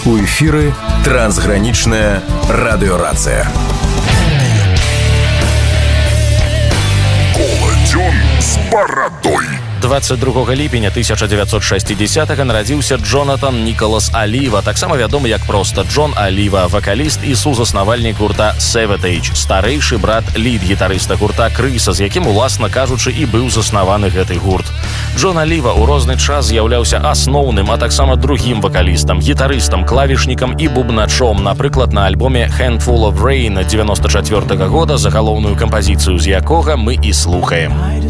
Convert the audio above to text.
У эфіры трансгранічная радыёрацыя. Коладзён з барадой. 22 ліпеня 1960-го нарадзіўся Джонатан Нікалас Аліва, таксама вядомы як проста Джон Аліва, вакаліст і сузаснавальнік гурта Savatage, старэйшы брат лід-гітарыста гурта Крыса, з якім, уласна кажучы, і быў заснаваны гэты гурт. Джон Аліва ў розны час з'яўляўся асноўным, а таксама другім вакалістам, гітарыстам, клавішнікам і бубначом, напрыклад, на альбоме Handful of Rain 94 года, загалоўную кампазіцыю з якога мы і слухаем.